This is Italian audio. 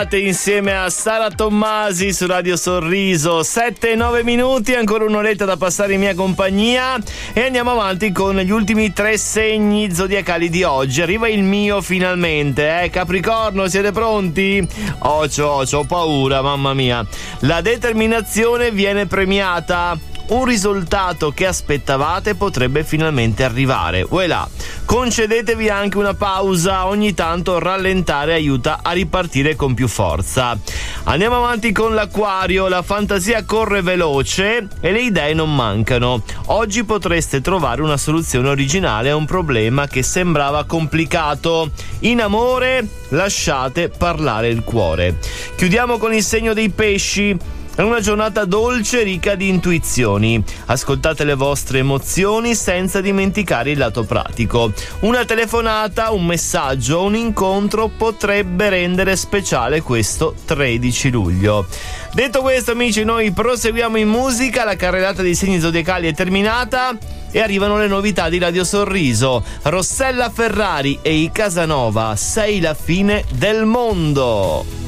Insieme a Sara Tommasi su Radio Sorriso, 7-9 minuti, ancora un'oretta da passare in mia compagnia e andiamo avanti con gli ultimi 3 segni zodiacali di oggi. Arriva il mio finalmente, Capricorno, siete pronti? C'ho paura, mamma mia. La determinazione viene premiata. Un risultato che aspettavate potrebbe finalmente arrivare. Voilà. Concedetevi anche una pausa, ogni tanto rallentare aiuta a ripartire con più forza. Andiamo avanti con l'Acquario, la fantasia corre veloce e le idee non mancano. Oggi potreste trovare una soluzione originale a un problema che sembrava complicato. In amore, lasciate parlare il cuore. Chiudiamo con il segno dei Pesci. È una giornata dolce, ricca di intuizioni. Ascoltate le vostre emozioni senza dimenticare il lato pratico. Una telefonata, un messaggio, un incontro potrebbe rendere speciale questo 13 luglio. Detto questo, amici, noi proseguiamo in musica. La carrellata dei segni zodiacali è terminata e arrivano le novità di Radio Sorriso. Rossella Ferrari e i Casanova, sei la fine del mondo.